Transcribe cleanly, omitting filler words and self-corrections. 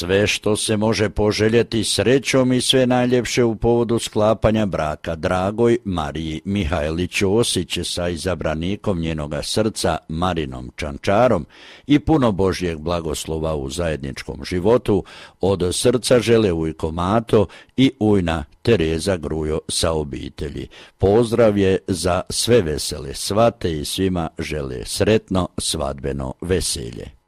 Sve što se može poželjeti srećom i sve najljepše u povodu sklapanja braka dragoj Mariji Mihajlić Osić sa izabranikom njenoga srca Marinom Čančarom i puno Božjeg blagoslova u zajedničkom životu, od srca žele ujko Mato i ujna Tereza Grujo sa obitelji. Pozdrav je za sve vesele svate i svima žele sretno svadbeno veselje.